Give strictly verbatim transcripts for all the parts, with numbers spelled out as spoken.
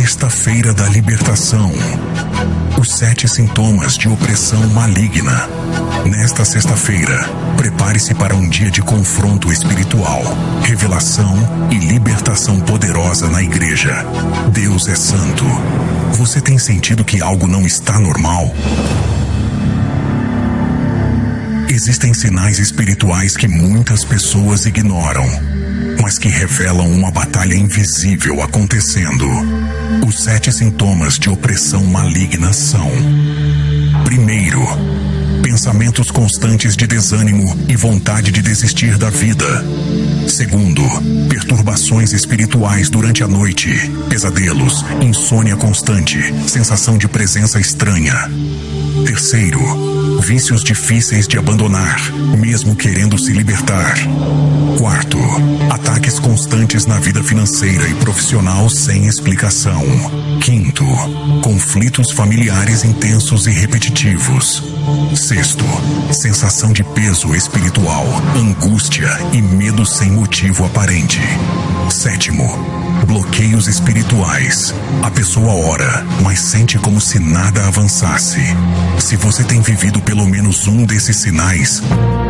Sexta-feira da Libertação. Os sete sintomas de opressão maligna. Nesta sexta-feira, prepare-se para um dia de confronto espiritual, revelação e libertação poderosa na igreja. Deus é santo. Você tem sentido que algo não está normal? Existem sinais espirituais que muitas pessoas ignoram, mas que revelam uma batalha invisível acontecendo. Os sete sintomas de opressão maligna são: primeiro, pensamentos constantes de desânimo e vontade de desistir da vida. Segundo, perturbações espirituais durante a noite, pesadelos, insônia constante, sensação de presença estranha. Terceiro, vícios difíceis de abandonar, mesmo querendo se libertar. Quarto, ataques constantes na vida financeira e profissional sem explicação. Quinto, conflitos familiares intensos e repetitivos. Sexto, sensação de peso espiritual, angústia e medo sem motivo aparente. Sétimo, bloqueios espirituais. A pessoa ora, mas sente como se nada avançasse. Se você tem vivido pelo menos um desses sinais,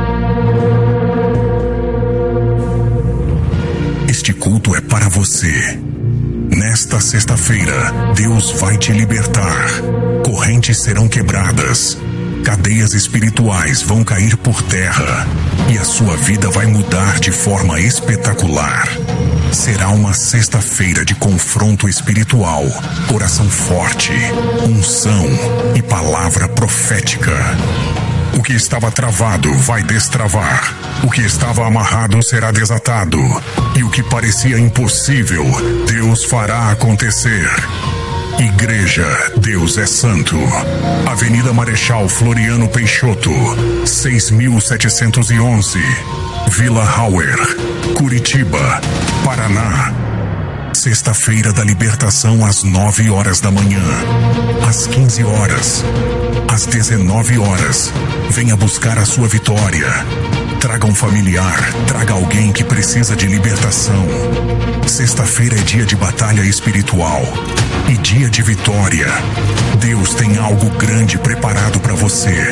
este culto é para você. Nesta sexta-feira, Deus vai te libertar. Correntes serão quebradas. Cadeias espirituais vão cair por terra. E a sua vida vai mudar de forma espetacular. Será uma sexta-feira de confronto espiritual, oração forte, unção e palavra profética. O que estava travado vai destravar. O que estava amarrado será desatado. E o que parecia impossível, Deus fará acontecer. Igreja, Deus é Santo. Avenida Marechal Floriano Peixoto, seis mil setecentos e onze, Vila Hauer, Curitiba, Paraná. Sexta-feira da Libertação às nove horas da manhã, às quinze horas, às dezenove horas. Venha buscar a sua vitória. Traga um familiar, traga alguém que precisa de libertação. Sexta-feira é dia de batalha espiritual e dia de vitória. Deus tem algo grande preparado para você.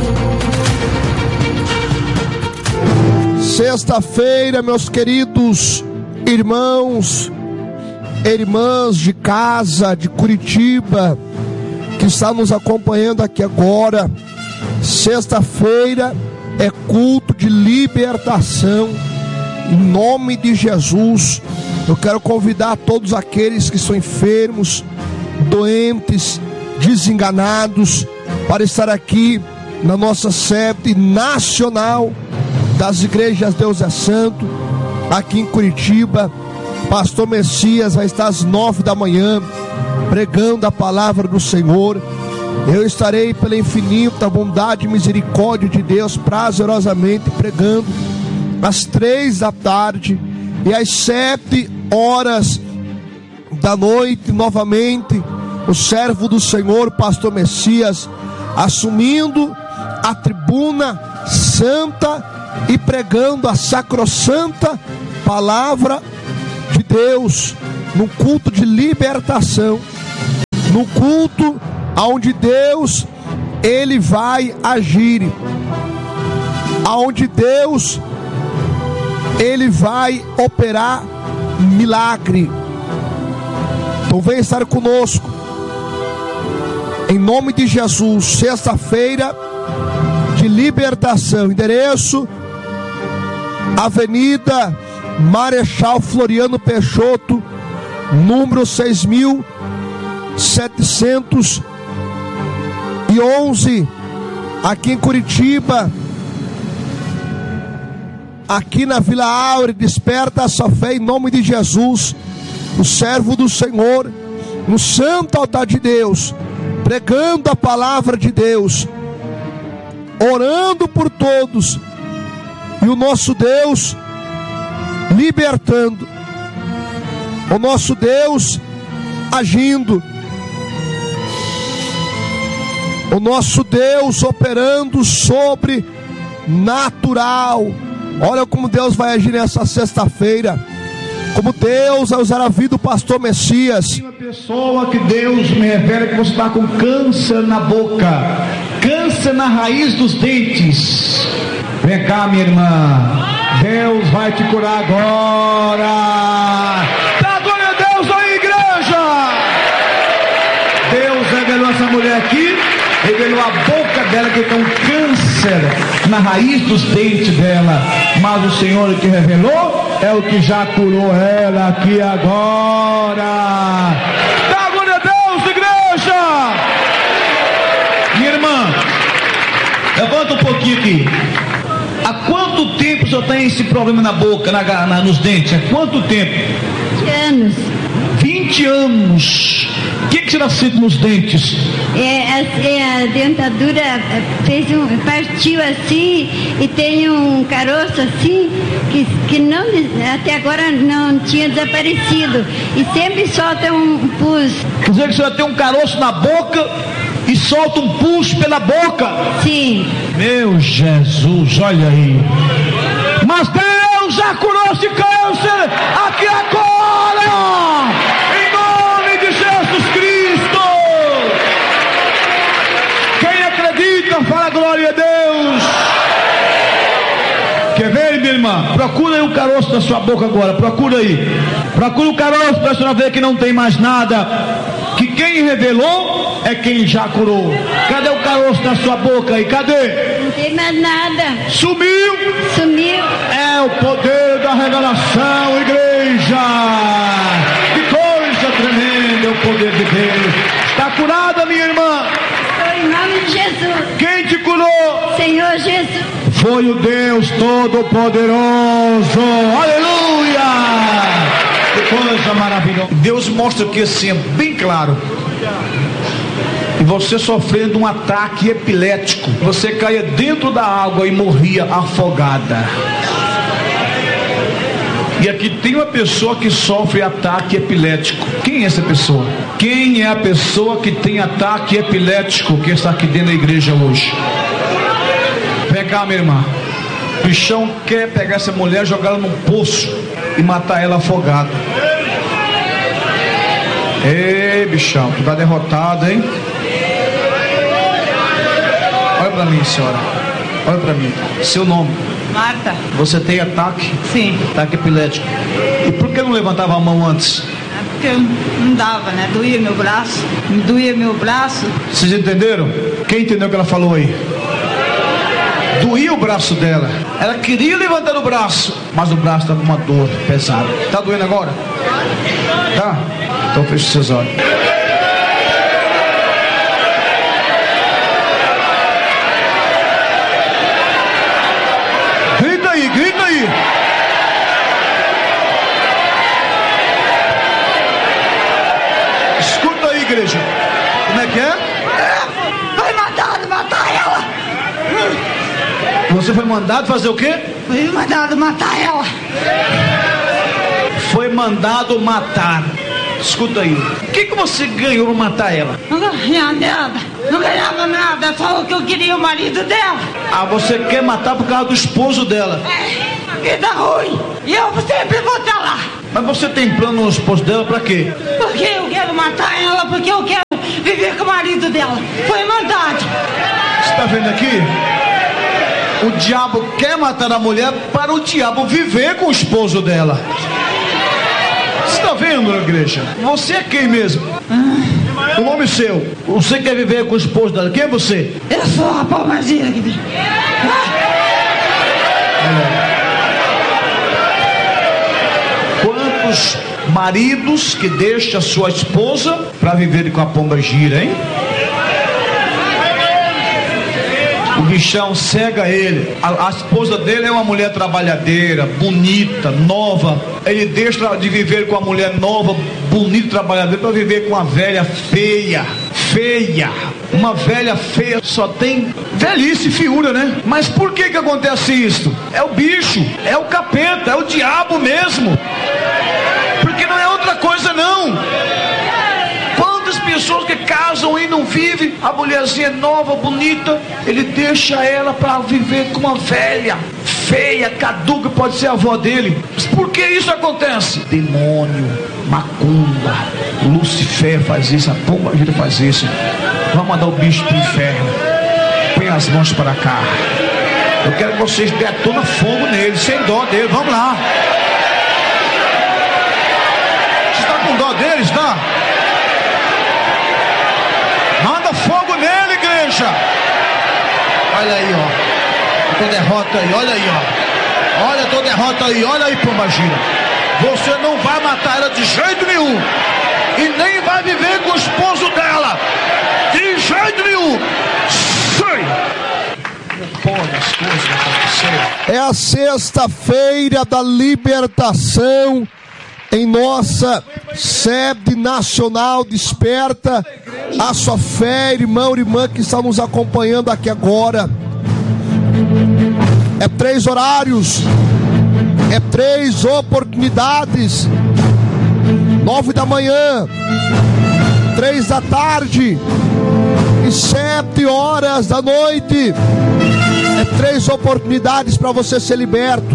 Sexta-feira, meus queridos irmãos, irmãs de casa, de Curitiba, que está nos acompanhando aqui agora. Sexta-feira é culto de libertação. Em nome de Jesus, eu quero convidar todos aqueles que são enfermos, doentes, desenganados, para estar aqui na nossa sede nacional das igrejas Deus é Santo, aqui em Curitiba. Pastor Messias vai estar às nove da manhã pregando a palavra do Senhor. Eu estarei pela infinita bondade e misericórdia de Deus prazerosamente pregando às três da tarde, e às sete horas da noite novamente o servo do Senhor, Pastor Messias, assumindo a tribuna santa e pregando a sacrossanta palavra de Deus, no culto de libertação, no culto aonde Deus ele vai agir, aonde Deus ele vai operar milagre. Então vem estar conosco em nome de Jesus. Sexta-feira de libertação. Endereço: Avenida Marechal Floriano Peixoto, número seis mil setecentos e onze, aqui em Curitiba, aqui na Vila Áurea. Desperta a sua fé em nome de Jesus. O servo do Senhor, no santo altar de Deus, pregando a palavra de Deus, orando por todos, e o nosso Deus libertando, o nosso Deus agindo, o nosso Deus operando sobrenatural. Olha como Deus vai agir nessa sexta-feira. como Deus vai usar a vida do pastor Messias. Tem uma pessoa que Deus me revela que você está com câncer na boca, câncer na raiz dos dentes. Vem cá, minha irmã, Deus vai te curar agora. Dá glória a Deus aí, igreja. Deus revelou essa mulher aqui, revelou a boca dela que tem um câncer na raiz dos dentes dela, mas o Senhor que revelou é o que já curou ela aqui agora. Dá glória a Deus, igreja. Minha irmã, levanta um pouquinho aqui. Há quanto tempo o senhor tem esse problema na boca, na, na, nos dentes? Há quanto tempo? vinte anos. vinte anos. O que, que você sente nos dentes? É, a, a dentadura fez um, partiu assim e tem um caroço assim que, que não, até agora não tinha desaparecido. E sempre solta um pus. Quer dizer que o senhor tem um caroço na boca e solta um pus pela boca? Sim. Meu Jesus, olha aí. Mas Deus já curou esse câncer aqui agora, em nome de Jesus Cristo. Quem acredita, fala glória a Deus. Quer ver, minha irmã? Procura aí o caroço da sua boca agora, procura aí. Procura o caroço para a senhora ver que não tem mais nada. Que quem revelou é quem já curou. Cadê o caroço da sua boca aí? Cadê? Não tem mais nada. Sumiu? Sumiu. É o poder da revelação, igreja. Que coisa tremenda é o poder de Deus. Está curada, minha irmã? Em nome de Jesus. Quem te curou? Senhor Jesus. Foi o Deus Todo-Poderoso. Aleluia! Que coisa maravilhosa. Deus mostra aqui assim, bem claro. E você sofrendo um ataque epilético, você caía dentro da água e morria afogada. E aqui tem uma pessoa que sofre ataque epilético. Quem é essa pessoa? Quem é a pessoa que tem ataque epilético que está aqui dentro da igreja hoje? Vem cá, minha irmã. O bichão quer pegar essa mulher, jogar ela num poço e matar ela afogada. Ei, bichão, tu tá derrotado, hein? Olha pra mim, senhora. Olha pra mim. Seu nome? Marta. Você tem ataque? Sim. Ataque epilético. E por que não levantava a mão antes? É porque não dava, né? Doía meu braço. Me doía meu braço. Vocês entenderam? Quem entendeu o que ela falou aí? Doía o braço dela. Ela queria levantar o braço, mas o braço estava com uma dor pesada. Tá doendo agora? Tá? Então feche seus olhos. Grita aí, grita aí. Escuta aí, igreja. Como é que é? Foi mandado matar ela. Você foi mandado fazer o quê? Foi mandado matar ela. Foi mandado matar. Escuta aí. O que, que você ganhou para matar ela? Não ganhava nada. Não ganhava nada. Só o que eu queria, o marido dela. Ah, você quer matar por causa do esposo dela? É, vida ruim. E eu sempre vou estar lá. Mas você tem plano no esposo dela para quê? Porque eu quero matar ela, porque eu quero viver com o marido dela. Foi maldade. Você está vendo aqui? O diabo quer matar a mulher para o diabo viver com o esposo dela. Você está vendo, igreja? Você é quem mesmo? O nome seu. Você quer viver com o esposo dela. Quem é você? Eu sou a palmazinha aqui. Quantos maridos que deixam a sua esposa para viver com a pomba gira, hein? O bichão cega ele. A, a esposa dele é uma mulher trabalhadeira, bonita, nova. Ele deixa de viver com a mulher nova, bonita, trabalhadeira, para viver com a velha feia. Feia. Uma velha feia só tem velhice e feiura, né? Mas por que que acontece isso? É o bicho, é o capeta, é o diabo mesmo. Porque não é outra coisa não. Quantas pessoas que casam e não vivem, a mulherzinha nova, bonita, ele deixa ela para viver com uma velha feia, caduca, pode ser a avó dele. Mas por que isso acontece? Demônio, macumba, Lucifer faz isso, a pomba gira faz isso. Vamos mandar o bicho pro inferno. Põe as mãos para cá. Eu quero que vocês detonam fogo nele, sem dó dele. Vamos lá. Você está com dó dele, está? Manda fogo nele, igreja. Olha aí, ó. A tua derrota aí, olha aí, ó. Olha a tua derrota aí, olha aí, pombagira. Você não vai matar ela de jeito nenhum. E nem vai viver com o esposo dela. De jeito nenhum. Sai. É a sexta-feira da libertação em nossa sede nacional. Desperta a sua fé, irmão e irmã que está nos acompanhando aqui agora. É três horários, é três oportunidades: nove da manhã, três da tarde e sete horas da noite. É três oportunidades para você ser liberto.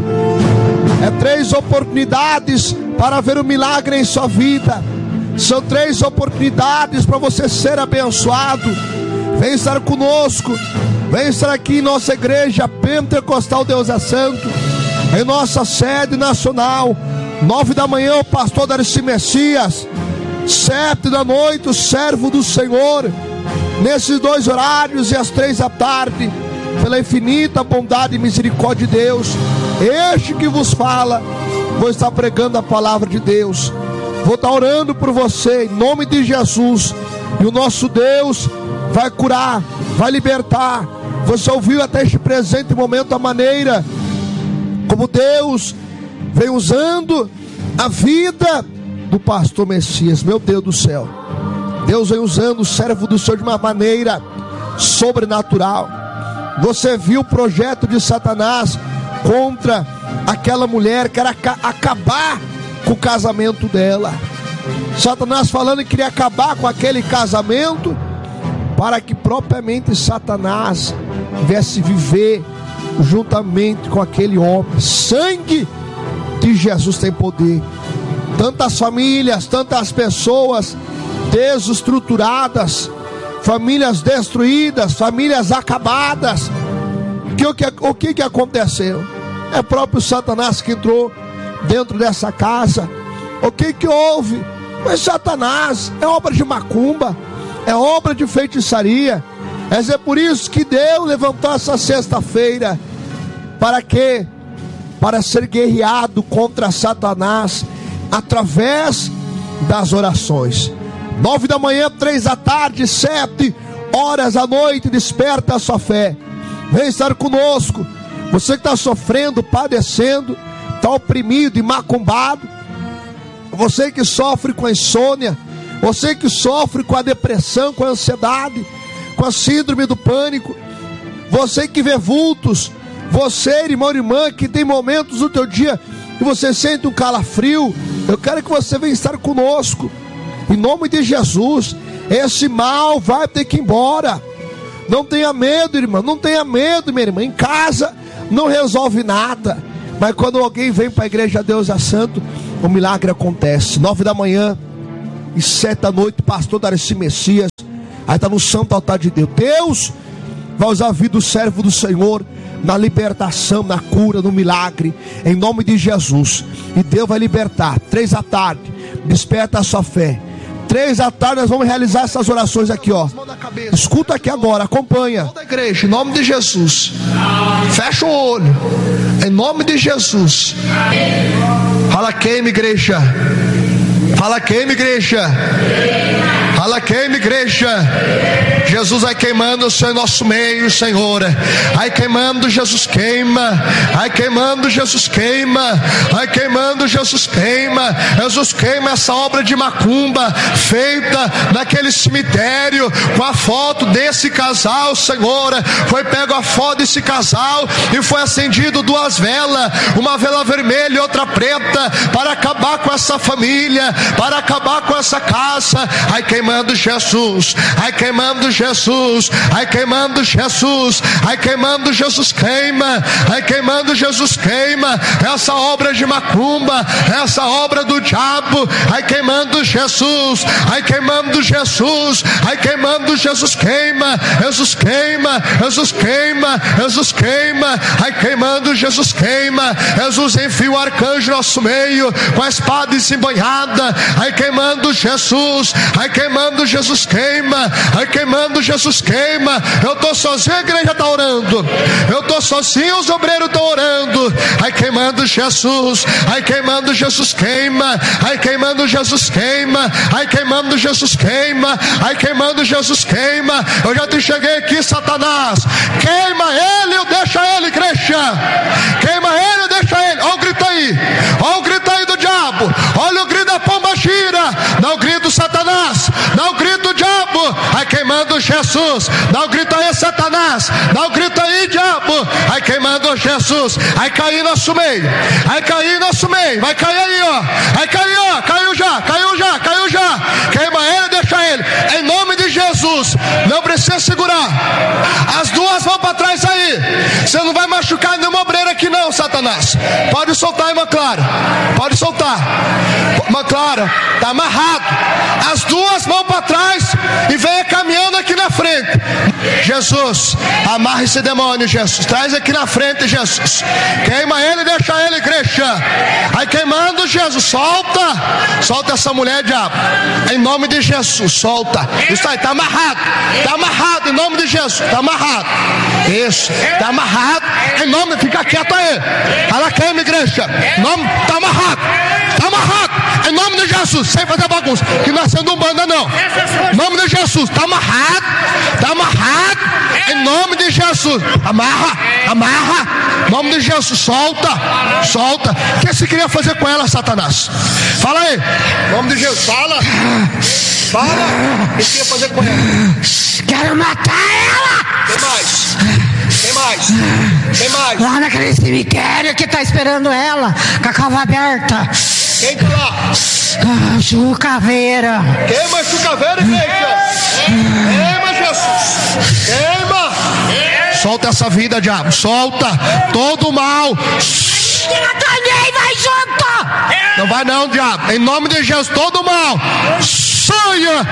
É três oportunidades para ver um milagre em sua vida. São três oportunidades para você ser abençoado. Vem estar conosco. Vem estar aqui em nossa igreja Pentecostal Deus é Santo, em nossa sede nacional. Nove da manhã o pastor Darcy Messias. Sete da noite o servo do Senhor. Nesses dois horários e às três da tarde, pela infinita bondade e misericórdia de Deus, este que vos fala, vou estar pregando a palavra de Deus. Vou estar orando por você em nome de Jesus. E o nosso Deus vai curar, vai libertar. Você ouviu até este presente momento a maneira como Deus vem usando a vida do pastor Messias. Meu Deus do céu, Deus vem usando o servo do Senhor de uma maneira sobrenatural. Você viu o projeto de Satanás contra aquela mulher que era acabar com o casamento dela. Satanás falando que queria acabar com aquele casamento para que propriamente Satanás viesse viver juntamente com aquele homem. Sangue de Jesus tem poder. Tantas famílias, tantas pessoas desestruturadas, famílias destruídas, famílias acabadas. Que, o, que, o que que aconteceu? É próprio Satanás que entrou dentro dessa casa. O que que houve? Mas Satanás é obra de macumba, é obra de feitiçaria. Mas é por isso que Deus levantou essa sexta-feira. Para quê? Para ser guerreado contra Satanás através das orações. Nove da manhã, três da tarde, sete horas da noite, desperta a sua fé. Vem estar conosco. Você que está sofrendo, padecendo, está oprimido e macumbado. Você que sofre com a insônia. Você que sofre com a depressão, com a ansiedade, com a síndrome do pânico. Você que vê vultos. Você, irmão e irmã, que tem momentos no teu dia que você sente um calafrio. Eu quero que você venha estar conosco. Em nome de Jesus, esse mal vai ter que ir embora. Não tenha medo, irmão, não tenha medo, minha irmã. Em casa não resolve nada, mas quando alguém vem para a igreja Deus é Santo, o milagre acontece. Nove da manhã e sete da noite, pastor Darcy Messias, aí está no santo altar de Deus. Deus vai usar a vida do servo do Senhor na libertação, na cura, no milagre, em nome de Jesus. E Deus vai libertar. Três da tarde, desperta a sua fé. Três da tarde nós vamos realizar essas orações aqui, ó. Escuta aqui agora, acompanha. Toda a igreja, em nome de Jesus. Fecha o olho. Em nome de Jesus. Fala queima, igreja. Fala queima, igreja. Fala queima, igreja. Jesus vai queimando o Senhor em nosso meio, Senhor. Ai queimando, Jesus queima. Ai queimando, Jesus queima. Ai queimando, Jesus queima. Jesus queima essa obra de macumba feita naquele cemitério com a foto desse casal, Senhor. Foi pego a foto desse casal e foi acendido duas velas, uma vela vermelha e outra preta, para acabar com essa família, para acabar com essa casa. Ai queimando queimando Jesus, ai queimando Jesus, ai queimando Jesus, ai queimando Jesus, queima, ai queimando Jesus, queima essa obra de macumba, essa obra do diabo, ai queimando Jesus, ai queimando Jesus, ai queimando Jesus, queima, Jesus queima, Jesus queima, Jesus queima, ai queimando Jesus, queima, Jesus enfia o arcanjo no nosso meio, com a espada embanhada, ai queimando Jesus, ai queimando Jesus, queima, ai queimando Jesus, queima. Eu estou sozinho, a igreja está orando, eu estou sozinho, os obreiros estão orando, ai queimando Jesus, ai queimando Jesus, queima, ai queimando Jesus, queima, ai queimando Jesus, queima, ai queimando Jesus, queima. Eu já te cheguei aqui, Satanás, queima ele ou deixa ele, igreja, queima ele ou deixa ele. Olha o grito aí, olha o grito aí do diabo, olha o grito da pomba gira, dá o grito Satanás, dá o grito diabo, ai queimando Jesus, dá o grito aí Satanás, dá o grito aí diabo, ai queimando Jesus, ai cair nosso meio, ai cair nosso meio, vai cair aí ó, ai cair ó, caiu já, caiu já, caiu já, queima ele, deixa ele, em nome de Jesus, não precisa segurar, as duas vão para trás aí, você não vai machucar nenhuma obreira aqui não, Satanás, pode soltar, irmã Clara, pode soltar, irmã Clara, está amarrado, as duas mãos para trás e venha caminhando aqui na frente, Jesus, amarra esse demônio, Jesus, traz aqui na frente, Jesus, queima ele, deixa ele, igreja, aí queimando Jesus, solta, solta essa mulher, diabo, em nome de Jesus, solta, isso aí, está amarrado, está amarrado, em nome de Jesus, está amarrado, isso, está amarrado, em nome, fica quieto aí, ela queima, igreja, nome, está amarrado, está amarrado, em nome de Jesus, sem fazer bagunça, que não é sendo umbanda não, em nome de Jesus, está amarrado, está amarrado, em nome de Jesus, amarra, amarra, em nome de Jesus, solta, solta, o que você queria fazer com ela, Satanás? Fala aí, em nome de Jesus, fala, fala, o que você queria fazer com ela? Quero matar ela! Tem mais, tem mais, tem mais, Lá naquele cemitério que tá esperando ela, com a cova aberta. quem tá lá? Ah, Chucaveira. Queima esse caveira, igreja, queima Jesus, queima, solta essa vida, diabo, solta todo o mal, Ela também vai junto! não vai não, diabo, em nome de Jesus, todo o mal, saia,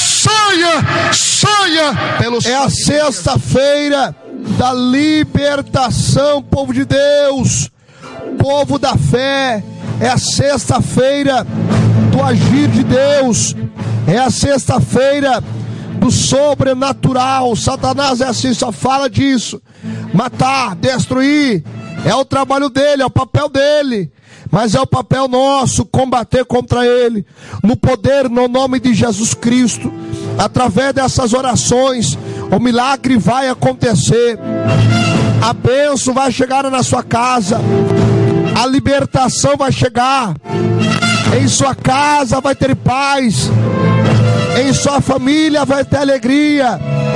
saia, saia, pelo é a sexta-feira da libertação, povo de Deus, povo da fé, é a sexta-feira do agir de Deus, é a sexta-feira do sobrenatural. Satanás é assim, só fala disso, matar, destruir, é o trabalho dele, é o papel dele, mas é o papel nosso combater contra ele, no poder, no nome de Jesus Cristo. Através dessas orações, o milagre vai acontecer, a bênção vai chegar na sua casa, a libertação vai chegar, em sua casa vai ter paz, em sua família vai ter alegria,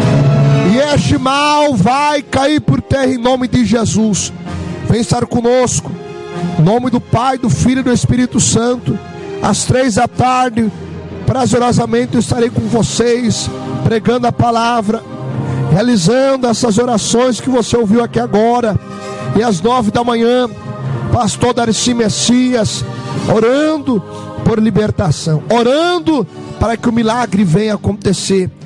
e este mal vai cair por terra em nome de Jesus. Vem estar conosco, em nome do Pai, do Filho e do Espírito Santo, às três da tarde, prazerosamente eu estarei com vocês, pregando a palavra, realizando essas orações que você ouviu aqui agora, e às nove da manhã, pastor Darcy Messias, orando por libertação, orando para que o milagre venha acontecer.